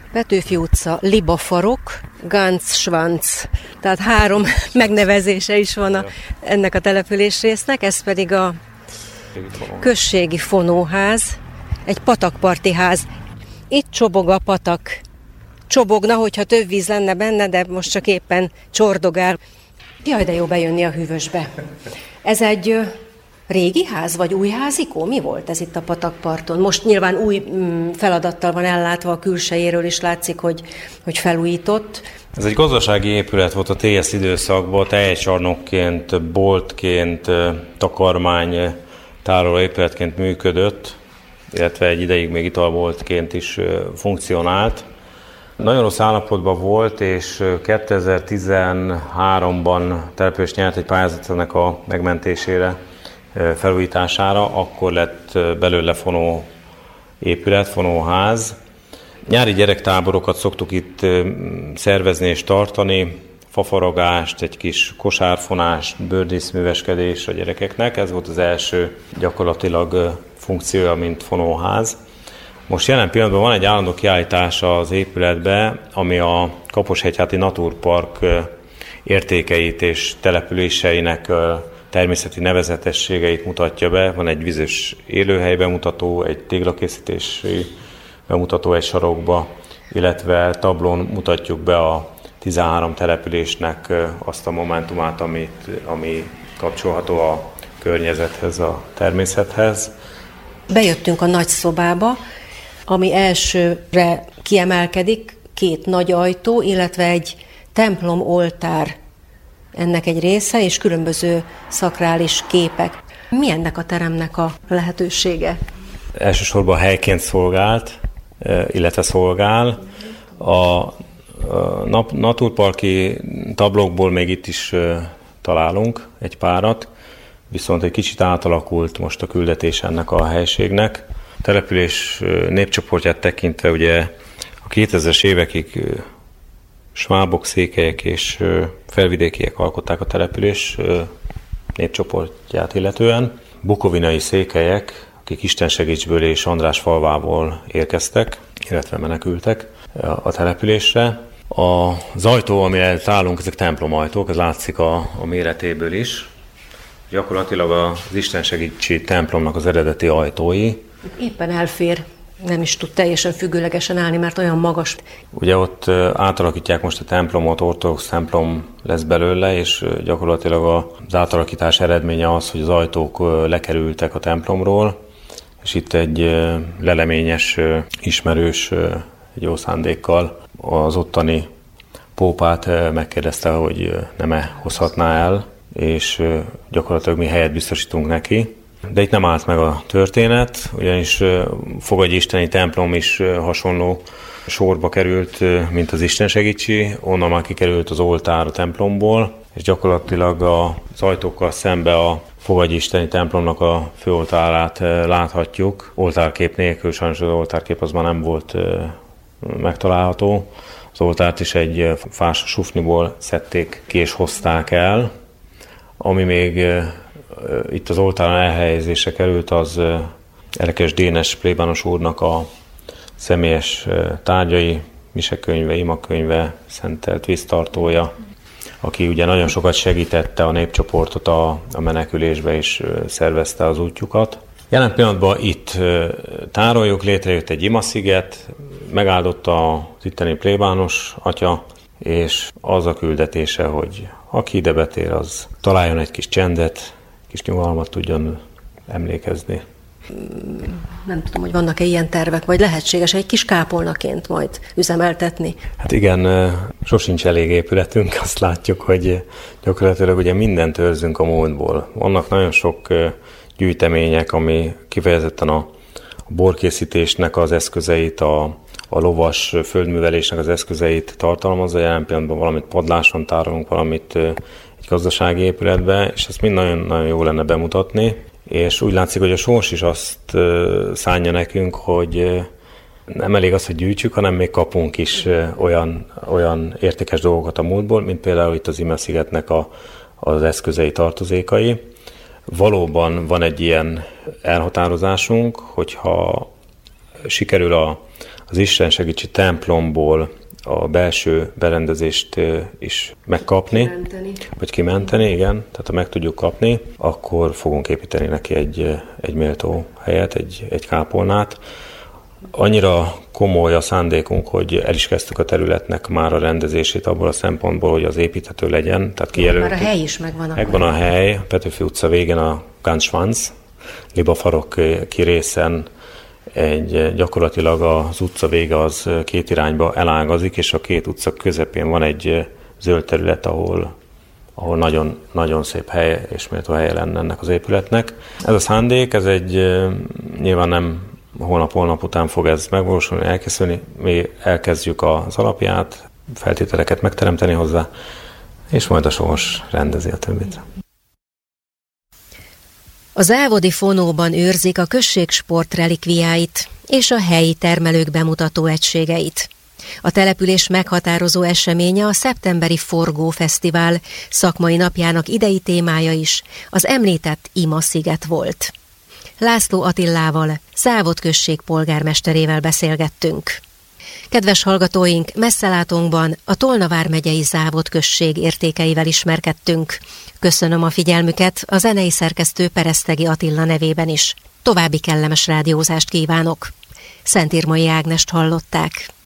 Petőfi utca, Libafarok, Gánc-Svánc. Tehát 3 megnevezése is van ennek a településrésznek, ez pedig a községi fonóház, egy patakparti ház. Itt csobog a patak. Csobogna, hogyha több víz lenne benne, de most csak éppen csordogál. Jaj, de jó bejönni a hűvösbe. Ez egy régi ház, vagy új házikó? Mi volt ez itt a patakparton? Most nyilván új feladattal van ellátva, a külsejéről is látszik, hogy felújított. Ez egy gazdasági épület volt a TS időszakban, tejcsarnokként, boltként, takarmány tároló épületként működött, illetve egy ideig még italboltként is funkcionált. Nagyon rossz állapotban volt, és 2013-ban település nyert egy pályázat ennek a megmentésére, felújítására, akkor lett belőle fonó épület, fonóház. Nyári gyerektáborokat szoktuk itt szervezni és tartani, fafaragást, egy kis kosárfonást, bőrdíszműveskedés a gyerekeknek. Ez volt az első gyakorlatilag funkciója, mint fonóház. Most jelen pillanatban van egy állandó kiállítás az épületbe, ami a Kaposhegyháti Naturpark értékeit és településeinek természeti nevezetességeit mutatja be. Van egy vizes élőhely bemutató, egy téglakészítési bemutató egy sarokba, illetve tablón mutatjuk be a 13 településnek azt a momentumát, ami kapcsolható a környezethez, a természethez. Bejöttünk a nagy szobába, ami elsőre kiemelkedik, 2 nagy ajtó, illetve egy templom-oltár ennek egy része, és különböző szakrális képek. Mi ennek a teremnek a lehetősége? Elsősorban helyként szolgált, illetve szolgál. A naturparki tablókból még itt is találunk egy párat, viszont egy kicsit átalakult most a küldetés ennek a helységnek. A település népcsoportját tekintve ugye a 2000-es évekig svábok, székelyek és felvidékiek alkották a település népcsoportját illetően. Bukovinai székelyek, akik Istensegécsből és Andrásfalvából érkeztek, illetve menekültek a településre. Az ajtó, ami előtt állunk, ezek templomajtók, ez látszik a méretéből is. Gyakorlatilag az Istensegécsi templomnak az eredeti ajtói. Éppen elfér, nem is tud teljesen függőlegesen állni, mert olyan magas. Ugye ott átalakítják most a templomot, ortodox templom lesz belőle, és gyakorlatilag az átalakítás eredménye az, hogy az ajtók lekerültek a templomról, és itt egy leleményes ismerős egy jó szándékkal az ottani pópát megkérdezte, hogy nem-e hozhatná el, és gyakorlatilag mi helyet biztosítunk neki. De itt nem állt meg a történet, ugyanis fogadjisteni templom is hasonló sorba került, mint az Istensegécsi, onnan már kikerült az oltár a templomból, és gyakorlatilag az ajtókkal szembe a fogadjisteni templomnak a főoltárát láthatjuk. Oltárkép nélkül, sajnos az oltárkép az már nem volt megtalálható. Az oltárt is egy fás sufniból szedték ki és hozták el. Ami még itt az oltáron elhelyezésre került, az Elekes Dénes plébános úrnak a személyes tárgyai, misekönyve, imakönyve, szentelt víztartója, aki ugye nagyon sokat segítette a népcsoportot a menekülésbe és szervezte az útjukat. Jelen pillanatban itt tároljuk, létrejött egy imasziget, megáldotta az itteni plébános atya, és az a küldetése, hogy aki ide betér, az találjon egy kis csendet, kis nyugalmat tudjon emlékezni. Nem tudom, hogy vannak-e ilyen tervek, vagy lehetséges egy kis kápolnaként majd üzemeltetni? Hát igen, sosincs elég épületünk, azt látjuk, hogy gyakorlatilag ugye mindent őrzünk a múltból. Vannak nagyon sok gyűjtemények, ami kifejezetten a borkészítésnek az eszközeit, a lovas földművelésnek az eszközeit tartalmazza. Jelen pillanatban valamit padláson tárolunk, valamit egy gazdasági épületbe, és ezt mind nagyon jó lenne bemutatni. És úgy látszik, hogy a sors is azt szánja nekünk, hogy nem elég az, hogy gyűjtsük, hanem még kapunk is olyan értékes dolgokat a múltból, mint például itt az Ime-szigetnek az eszközei, tartozékai. Valóban van egy ilyen elhatározásunk, hogyha sikerül az istensegítsi templomból a belső berendezést is megkapni, vagy kimenteni, igen, tehát ha meg tudjuk kapni, akkor fogunk építeni neki egy méltó helyet, egy kápolnát. Annyira komoly a szándékunk, hogy el is kezdtük a területnek már a rendezését abból a szempontból, hogy az építhető legyen. Tehát kijelöltük. Már a hely is megvan. Megvan a hely, Petőfi utca végén a Ganz Schwanz, Libafarok kirészen gyakorlatilag az utca vége az két irányba elágazik, és a két utca közepén van egy zöld terület, ahol nagyon, nagyon szép hely és méltó helye lenne ennek az épületnek. Ez a szándék, ez nyilván nem holnap után fog ez megvalósulni, elkészülni. Mi elkezdjük az alapját, feltételeket megteremteni hozzá, és majd a sors rendezi a többit. A závodi fonóban őrzik a község sportrelikviáit és a helyi termelők bemutató egységeit. A település meghatározó eseménye a szeptemberi Forgó Fesztivál szakmai napjának idei témája is az említett Ima-sziget volt. László Attillával, Závodt község polgármesterével beszélgettünk. Kedves hallgatóink, messzelátónkban a Tolna vármegyei Závodt község értékeivel ismerkedtünk. Köszönöm a figyelmüket a zenei szerkesztő Peresztegi Attila nevében is. További kellemes rádiózást kívánok. Szentírmai Ágnest hallották.